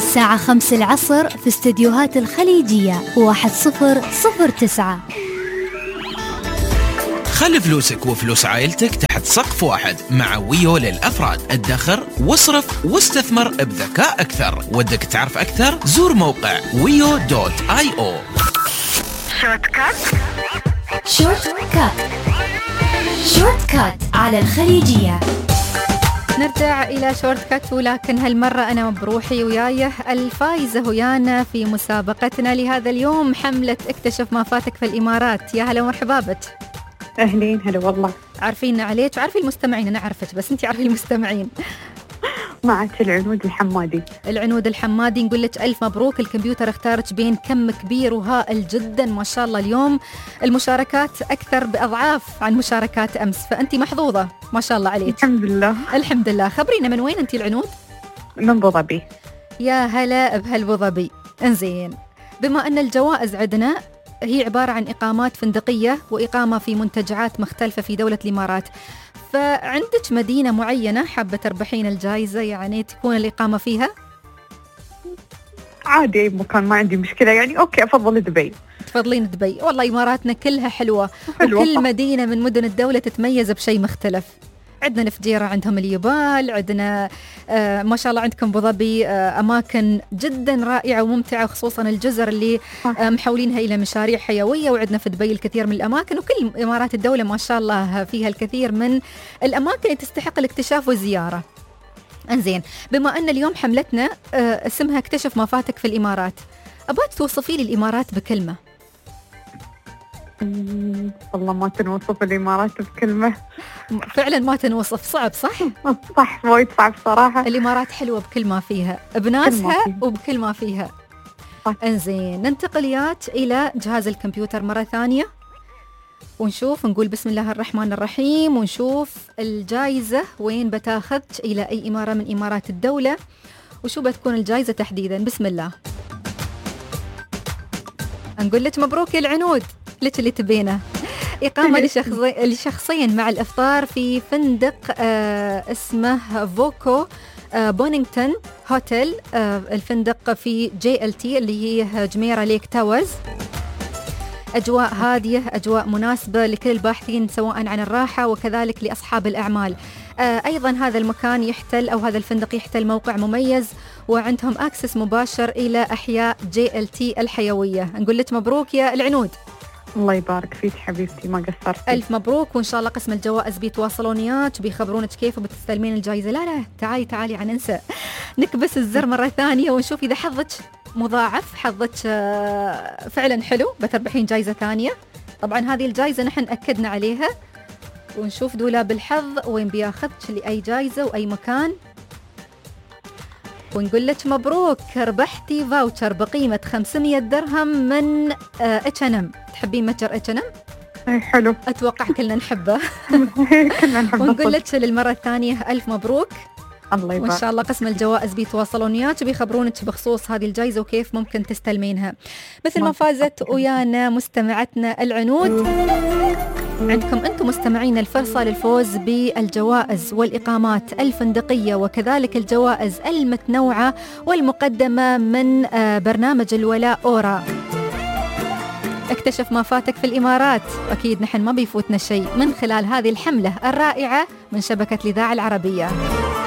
الساعة 5 العصر في استديوهات الخليجية 1009. خلي فلوسك وفلوس عائلتك تحت سقف واحد مع ويو للأفراد. ادخر واصرف واستثمر بذكاء أكثر. ودك تعرف أكثر؟ زور موقع wio.io. شورت كات على الخليجية. نرجع إلى شورت كات، ولكن هالمرة أنا بروحي وياي الفايزة ويانا في مسابقتنا لهذا اليوم، حملة اكتشف ما فاتك في الإمارات. يا هلا ومرحبا بك. أهلين، هلا والله. عارفين عليك وعارفين المستمعين، أنا عرفت بس أنتي عارفين المستمعين. معك العنود الحمادي. العنود الحمادي، نقول لك ألف مبروك. الكمبيوتر اختارك بين كم كبير وهائل جدا ما شاء الله. اليوم المشاركات أكثر بأضعاف عن مشاركات أمس، فأنت محظوظة ما شاء الله عليك. الحمد لله. الحمد لله. خبرينا من وين أنت العنود؟ من أبو ظبي. يا هلا بهالأبو ظبي. انزين، بما أن الجوائز عندنا هي عبارة عن إقامات فندقية وإقامة في منتجعات مختلفة في دولة الإمارات، فعندك مدينة معينة حابة تربحين الجائزة يعني تكون الإقامة فيها؟ عادي أي مكان، ما عندي مشكلة يعني. أوكي، أفضل دبي. تفضلين دبي؟ والله إماراتنا كلها حلوة وكل مدينة من مدن الدولة تتميز بشيء مختلف. عندنا الفجيرة، عندهم اليبال، عندنا ما شاء الله عندكم أبو ظبي أماكن جدا رائعة وممتعة، خصوصا الجزر اللي محولينها إلى مشاريع حيوية، وعندنا في دبي الكثير من الأماكن، وكل إمارات الدولة ما شاء الله فيها الكثير من الأماكن اللي تستحق الاكتشاف والزيارة. انزين، بما أن اليوم حملتنا اسمها اكتشف ما فاتك في الإمارات، أبغاك توصفي لي الإمارات بكلمة. والله ما تنوصف الإمارات بكلمة. فعلا ما تنوصف، صعب صح؟ صح، وايد صعب صراحة. الإمارات حلوة بكل ما فيها، بناسها وبكل ما فيها. انزين، ننتقل يات إلى جهاز الكمبيوتر مرة ثانية ونشوف، نقول بسم الله الرحمن الرحيم ونشوف الجائزة وين بتاخذ، إلى أي إمارة من إمارات الدولة، وشو بتكون الجائزة تحديدا. بسم الله. نقول لك مبروك يا العنود، لك اللي تبينه. إقامة لشخصين مع الإفطار في فندق اسمه فوكو بونينغتون هوتيل. الفندق في JLT اللي هي جميرة ليك تاورز. أجواء هادية، أجواء مناسبة لكل الباحثين سواء عن الراحة وكذلك لأصحاب الأعمال. أيضا هذا المكان يحتل، أو هذا الفندق يحتل موقع مميز، وعندهم أكسس مباشر إلى أحياء JLT الحيوية. نقول لك مبروك يا العنود. الله يبارك فيك حبيبتي، ما قصرتي. ألف مبروك، وإن شاء الله قسم الجوائز بيتواصلون وياك بيخبرونك كيف بتستلمين الجائزة. لا تعالي عن انسى، نكبس الزر مرة ثانية ونشوف إذا حظك مضاعف، حظك فعلا حلو بتربحين جائزة ثانية. طبعا هذه الجائزة نحن أكدنا عليها، ونشوف دولاب الحظ وين بياخذك لأي جائزة وأي مكان، ونقول لك مبروك، ربحتي فاوتشر بقيمة 500 درهم من H&M. تحبين متجر H&M؟ حلو، أتوقع كلنا نحبه. كلنا نحبه. ونقول لك للمرة الثانية ألف مبروك. الله يبارك. وإن شاء الله قسم الجوائز بيتواصلون وياك وبيخبرونك بخصوص هذه الجائزة وكيف ممكن تستلمينها، مثل ما فازت ويانا مستمعتنا العنود. عندكم أنتم مستمعين الفرصة للفوز بالجوائز والإقامات الفندقية وكذلك الجوائز المتنوعة والمقدمة من برنامج الولاء أورا. اكتشف ما فاتك في الإمارات، أكيد نحن ما بيفوتنا شيء من خلال هذه الحملة الرائعة من شبكة الإذاعة العربية.